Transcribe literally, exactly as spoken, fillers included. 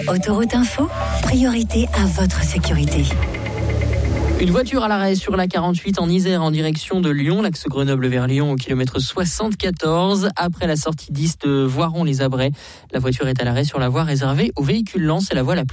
Autoroute Info, priorité à votre sécurité. Une voiture à l'arrêt sur la quarante-huit en Isère en direction de Lyon, l'axe Grenoble vers Lyon au kilomètre soixante-quatorze. Après la sortie dix de Voiron-les-Abrais, la voiture est à l'arrêt sur la voie réservée aux véhicules lents. C'est la voie la plus